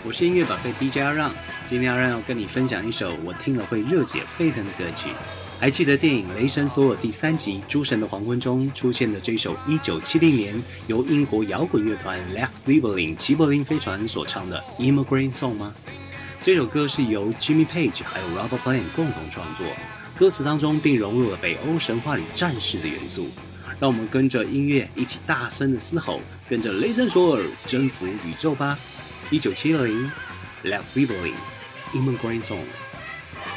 我是音乐版费 DJ 阿让，今天阿让要跟你分享一首我听了会热血沸腾的歌曲。还记得电影《雷神索尔》第3集《诸神的黄昏》中出现的这首1970年由英国摇滚乐团 Led Zeppelin 齐柏林飞船所唱的《Immigrant Song》吗？这首歌是由 Jimmy Page 还有 Robert Plant 共同创作，歌词当中并融入了北欧神话里战士的元素。让我们跟着音乐一起大声的嘶吼，跟着雷神索尔征服宇宙吧！1970 Led Zeppelin Immigrant Song。